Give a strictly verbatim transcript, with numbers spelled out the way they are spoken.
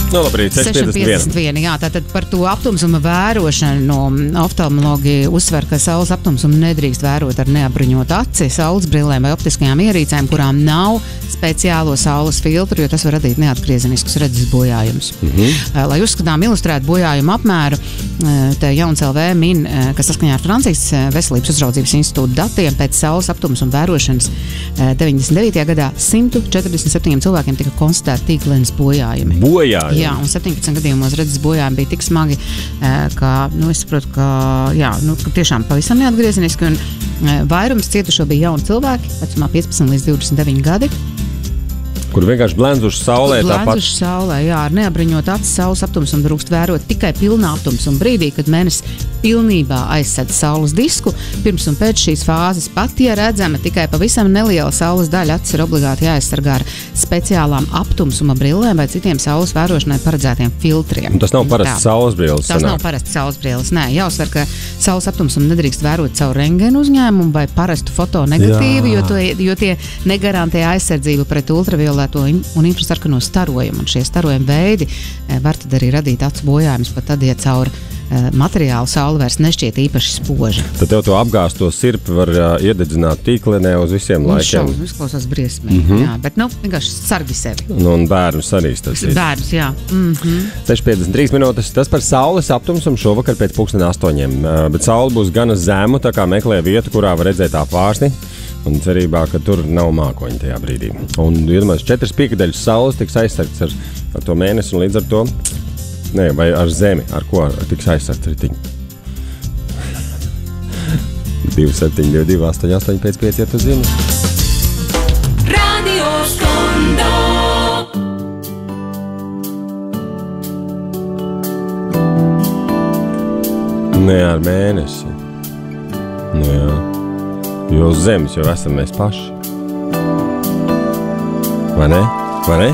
Nu, labrīt, seši piecdesmit viens. Jā, tātad par to aptumsuma vērošanu no oftalmologi uzsver, ka saules aptumsumu nedrīkst vērot ar neapbruņotu aci, saules brillēm vai optiskajām ierīcēm, kurām nav speciālo saules filtru, jo tas var radīt neatgriezeniskus redzes bojājumus. Mm-hmm. Lai uzskatām ilustrētu bojājumu apmēru, te Jauns L V min, ka saskaņā ar Francijas Veselības uzraudzības institūta datiem pēc saules aptumsuma vērošanas deviņdesmit devītajā gadā simt četrdesmit septiņiem cilvēkiem tika konstatēti tīklenes bojājumi. Bojājumi? Jā, un septiņpadsmit gadījumos redzes bojājumi bija tik smagi, ka, nu, es saprotu, ka, jā, nu, ka tiešām pavisam neatgriezeniski, un vairums cietušo bija jauni cilvēki, vecumā piecpadsmit līdz divdesmit deviņi gadi. Kur vienkārši blendzuši saulē tāpat? Blendzuši saulē, jā, ar neapbruņotu aci saules aptumsumu drūkst vērot tikai pilnā aptumsuma brīdī, kad mēnesis pilnībā aizsedz saules disku. Pirms un pēc šīs fāzes pat, ja redzama tikai pavisam neliela saules daļa, acis ir obligāti jāaizsargā ar speciālām aptumsuma brillēm vai citiem saules vērošanai paredzētiem filtriem. Un tas nav parasts saules brilles? Tas sanāk. Nav parasts saules brilles, nē. Jāuzsver, ka saules aptumsumu nedrīkst vērot caur rentgenu uzņēmumu vai parastu fotonegatīvu, jo, to, jo tie negarantē aizsardzību pret ultravioleto un infrasarkano starojumu. Un šie starojuma veidi var tad arī radīt acu bojājumus, pat tad, ja caur materiālu saule vairs nešķiet īpaši spoža. Tad tev to apgāsto sirpi var uh, iededzināt tīklenē uz visiem un laikiem. Šaus, izklausās briesmīgi, mm -hmm. jā, bet nu, vienkārši sargi sevi. Nu, un bērnus arī tas ir. Bērnus, jā. Mm -hmm. seši piecdesmit trīs minūtes, tas par saules aptumsumu šovakar pēc pulksten astoņiem. Uh, bet saule būs gana zemu, tā kā meklē vietu, kurā var redzēt apvārsni. Un cerībā, ka tur nav mākoņi tajā brīdī. Un, iedomājies, četras piekdaļas saules tiks aizsargts ar, ar to mēnesi un līdz ar to, ne, vai ar zemi, ar ko tiks aizsargts ritiņi. divi septiņi divi divi astoņi astoņi pēc pieci, ja tu zini. Radio Skondo. Ne ar mēnesi. Nu jā. Jo uz zemes jau esam mēs paši. Vai ne? Vai ne?